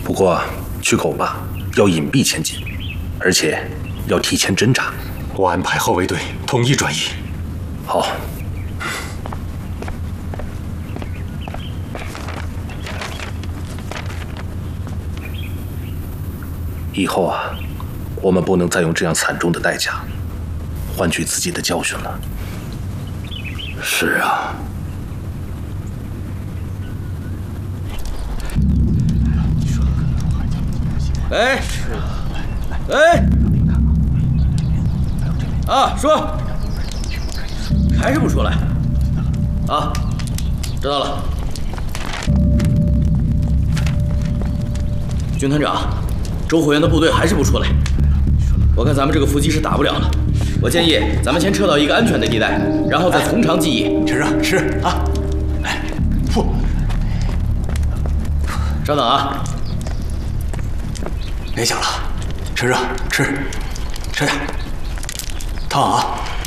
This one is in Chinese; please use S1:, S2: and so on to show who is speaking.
S1: 不过去口坝要隐蔽前进，而且要提前侦查。
S2: 我安排后卫队统一转移。
S1: 好。以后啊，我们不能再用这样惨重的代价换取自己的教训了。
S3: 是啊。
S4: 哎，哎，啊，说，还是不出来？啊，知道了。军团长，周火元的部队还是不出来，我看咱们这个伏击是打不了了。我建议咱们先撤到一个安全的地带，然后再从长计议。
S2: 吃啊吃啊！哎，不，
S4: 稍等啊。
S2: 别想了，吃啊吃，吃点，烫啊！